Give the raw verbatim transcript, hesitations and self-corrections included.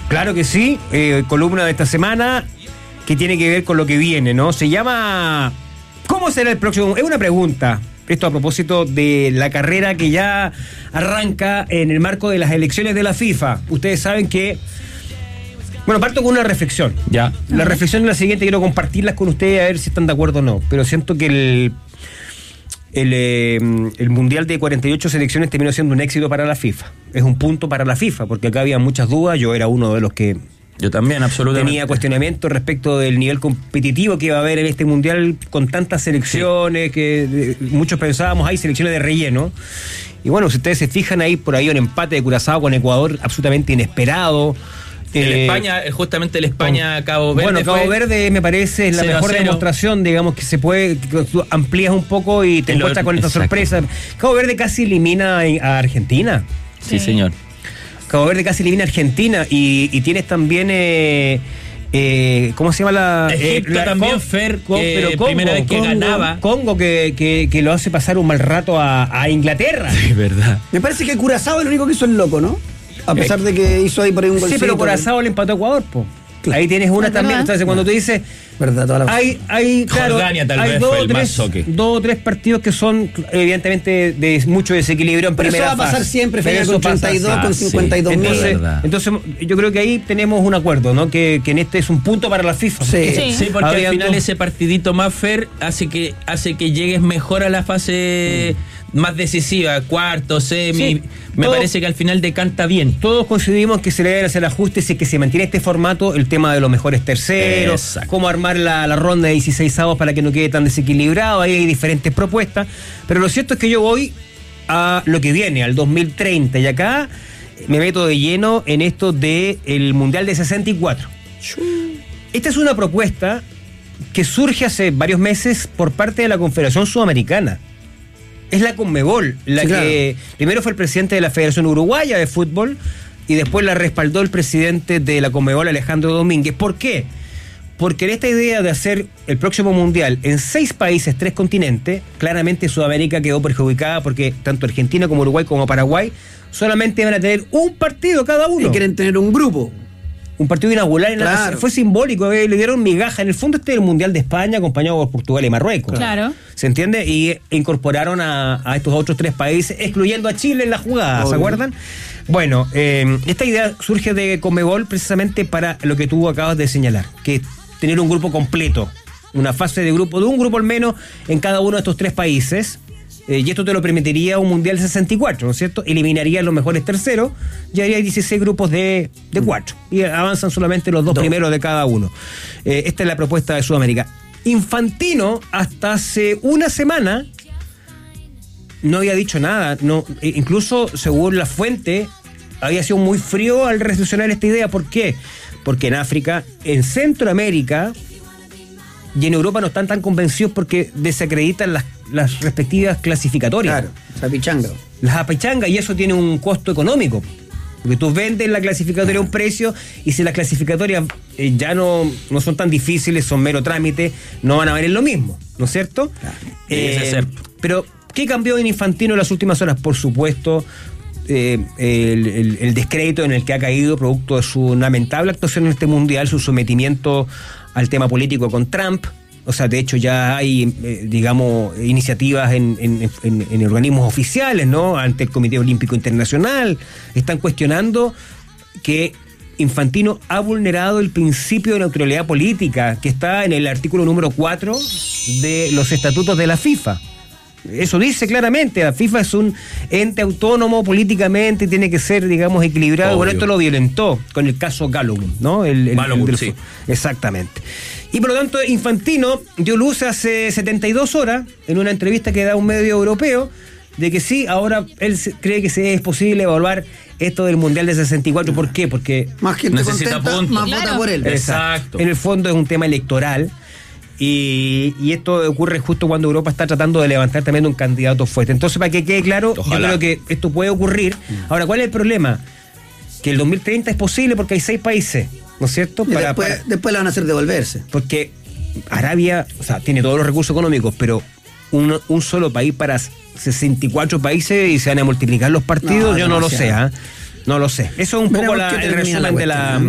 Claro que sí, eh, columna de esta semana que tiene que ver con lo que viene, ¿no? Se llama ¿cómo será el próximo? Es una pregunta. Esto a propósito de la carrera que ya arranca en el marco de las elecciones de la FIFA. Ustedes saben que... Bueno, parto con una reflexión. Ya. La reflexión es la siguiente, quiero compartirlas con ustedes a ver si están de acuerdo o no. Pero siento que el, el, eh, el Mundial de cuarenta y ocho selecciones terminó siendo un éxito para la FIFA. Es un punto para la FIFA, porque acá había muchas dudas. Yo era uno de los que... Yo también, absolutamente. Tenía cuestionamiento respecto del nivel competitivo que iba a haber en este mundial con tantas selecciones, sí. que de, muchos pensábamos, hay selecciones de relleno. Y bueno, si ustedes se fijan ahí, por ahí un empate de Curazao con Ecuador absolutamente inesperado. El eh, España, justamente el España-Cabo Verde. Bueno, Cabo Verde me parece es la mejor demostración, digamos, que se puede, que tú amplías un poco y te encuentras con esta exacto. sorpresa. Cabo Verde casi elimina a Argentina. Sí, sí. señor. Cabo Verde casi elimina a Argentina y, y tienes también eh, eh, ¿cómo se llama la? Egipto eh, la, también, Con, Fer, Con, que pero Congo, primera vez que Congo, ganaba. Congo que, que, que lo hace pasar un mal rato a, a Inglaterra. Sí, verdad. Me parece que Curazao es el único que hizo el loco, ¿no? A pesar de que hizo ahí por ahí un golcito. Sí, pero Curazao le empató a Ecuador, po. Claro. Ahí tienes una ¿verdad? También. Entonces, cuando tú dices. Verdad, toda la hay, hay, claro, Jordania tal hay vez dos, fue el tres, más soque. dos o tres partidos que son, evidentemente, de mucho desequilibrio en pero primera fase. Eso va a pasar fase. siempre, Fede, con treinta y dos, pasa, con cincuenta y dos sí. mil. Entonces, entonces, yo creo que ahí tenemos un acuerdo, ¿no? Que, que en este es un punto para la FIFA. Sí, sí. sí porque Había al final dos... ese partidito más fair hace que, hace que llegues mejor a la fase mm. más decisiva, cuarto, semi. Sí. Me Todo, parece que al final decanta bien. Todos coincidimos que se le deben hacer ajustes y que se mantiene este formato, el tema de los mejores terceros, exacto. cómo armar la, la ronda de dieciséis avos para que no quede tan desequilibrado. Ahí hay diferentes propuestas, pero lo cierto es que yo voy a lo que viene, al dos mil treinta, y acá me meto de lleno en esto del Mundial de sesenta y cuatro. Esta es una propuesta que surge hace varios meses por parte de la Confederación Sudamericana. Es la Conmebol, la sí, que claro. primero fue el presidente de la Federación Uruguaya de Fútbol y después la respaldó el presidente de la Conmebol, Alejandro Domínguez. ¿Por qué? Porque en esta idea de hacer el próximo Mundial en seis países, tres continentes, claramente Sudamérica quedó perjudicada porque tanto Argentina como Uruguay como Paraguay solamente van a tener un partido cada uno. Y quieren tener un grupo. Un partido inaugural, en claro. la, fue simbólico, eh, le dieron migaja. En el fondo este es el Mundial de España acompañado por Portugal y Marruecos. Claro. ¿Se entiende? Y incorporaron a, a estos otros tres países, excluyendo a Chile en la jugada, Obvio. ¿Se acuerdan? Bueno, eh, esta idea surge de Conmebol precisamente para lo que tú acabas de señalar, que es tener un grupo completo, una fase de grupo, de un grupo al menos en cada uno de estos tres países. Eh, y esto te lo permitiría un Mundial sesenta y cuatro, ¿no es cierto? Eliminaría los mejores terceros, y haría dieciséis grupos de, de cuatro. Y avanzan solamente los dos, dos. primeros de cada uno. Eh, esta es la propuesta de Sudamérica. Infantino, hasta hace una semana, no había dicho nada. No, eh, incluso, según la fuente, había sido muy frío al recepcionar esta idea. ¿Por qué? Porque en África, en Centroamérica y en Europa no están tan convencidos porque desacreditan las, las respectivas clasificatorias. Claro, las apichangas. Las apichangas, y eso tiene un costo económico. Porque tú vendes la clasificatoria a un precio, y si las clasificatorias eh, ya no, no son tan difíciles, son mero trámite, no van a valer lo mismo, ¿no es cierto? Claro. Eh, pero, ¿qué cambió en Infantino en las últimas horas? Por supuesto, eh, el, el, el descrédito en el que ha caído producto de su lamentable actuación en este mundial, su sometimiento al tema político con Trump. O sea, de hecho ya hay, eh, digamos, iniciativas en, en, en, en organismos oficiales, ¿no? Ante el Comité Olímpico Internacional. Están cuestionando que Infantino ha vulnerado el principio de neutralidad política que está en el artículo número cuatro de los estatutos de la FIFA. Eso dice claramente, la FIFA es un ente autónomo políticamente, tiene que ser, digamos, equilibrado. Obvio. Bueno, esto lo violentó con el caso Gallagher, ¿no? El, el, Gallagher, el sí. Exactamente. Y por lo tanto, Infantino dio luz hace setenta y dos horas, en una entrevista que da un medio europeo, de que sí, ahora él cree que sí es posible evaluar esto del Mundial de sesenta y cuatro. ¿Por qué? Porque más gente necesita contenta, puntos. más Claro. vota por él. Exacto. En el fondo es un tema electoral. Y, y esto ocurre justo cuando Europa está tratando de levantar también un candidato fuerte. Entonces, para que quede claro, Ojalá. yo creo que esto puede ocurrir. Ahora, ¿cuál es el problema? Que el dos mil treinta es posible porque hay seis países, ¿no es cierto? Y Para, después, para, después la van a hacer devolverse. Porque Arabia, o sea, tiene todos los recursos económicos, pero un, un solo país para sesenta y cuatro países y se van a multiplicar los partidos, no, yo no lo sé, ¿eh? No lo sé. Eso es un poco la, el resumen de la...